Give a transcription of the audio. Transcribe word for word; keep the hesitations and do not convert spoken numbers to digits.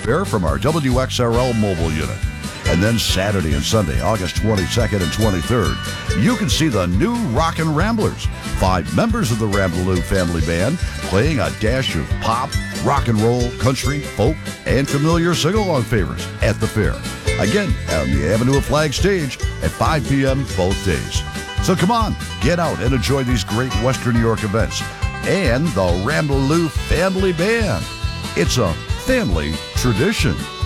Fair from our W X R L mobile unit. And then Saturday and Sunday, August twenty-second and twenty-third, you can see the new Rockin' Ramblers, five members of the Rambleloo family band playing a dash of pop, rock and roll, country, folk, and familiar sing-along favorites at the fair. Again, on the Avenue of Flag stage at five p.m. both days. So come on, get out and enjoy these great Western New York events and the Rambleloo family band. It's a family tradition.